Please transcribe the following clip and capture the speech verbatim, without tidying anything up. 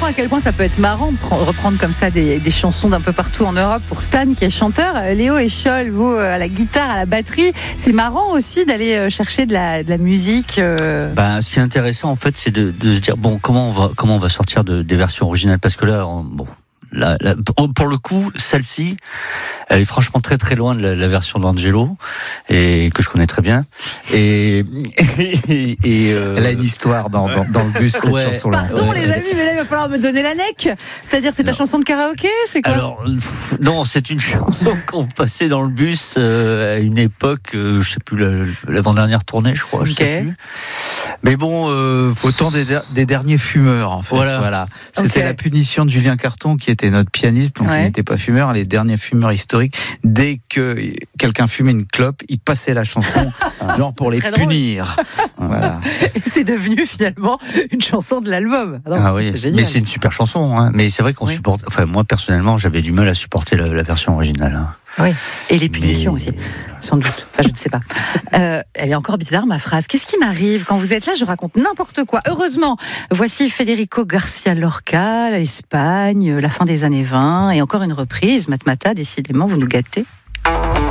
comprends à quel point ça peut être marrant de pre- reprendre comme ça des, des chansons d'un peu partout en Europe pour Stan qui est chanteur. Euh, Léo et Scholl, vous à la guitare, à la batterie. C'est marrant aussi d'aller chercher de la, de la musique. Euh... Ben, ce qui est intéressant en fait, c'est de, de se dire bon, comment on va comment on va sortir de, des versions originales, parce que là, on, bon. La, la, pour le coup, celle-ci, elle est franchement très très loin de la, la version d'Angelo, et que je connais très bien. Et, et, et euh... elle a une histoire dans, dans, dans le bus, cette ouais. chanson-là. Pardon ouais. les amis, mais là il va falloir me donner la neck. C'est-à-dire c'est ta non. chanson de karaoké, c'est quoi? Alors pff, non, c'est une chanson qu'on passait dans le bus euh, à une époque, euh, je sais plus la, l'avant-dernière tournée, je crois. Okay. Je sais plus. Mais bon, euh, au temps des, der- des derniers fumeurs, en fait. Voilà. voilà. C'était okay. La punition de Julien Carton, qui était notre pianiste, donc ouais. Il n'était pas fumeur. Les derniers fumeurs historiques, dès que quelqu'un fumait une clope, il passait la chanson, genre pour les très punir. Voilà. Et c'est devenu finalement une chanson de l'album. Alors, ah oui, c'est génial. Mais c'est une super chanson. Hein. Mais c'est vrai qu'on oui. supporte. Enfin, moi personnellement, j'avais du mal à supporter la, la version originale. Hein. Oui, et les punitions mais... aussi, sans doute. Enfin, je ne sais pas. Euh, elle est encore bizarre, ma phrase. Qu'est-ce qui m'arrive quand vous êtes là? Je raconte n'importe quoi. Heureusement, voici Federico Garcia Lorca, l'Espagne, la fin des années vingt, et encore une reprise. Matmata, décidément, vous nous gâtez.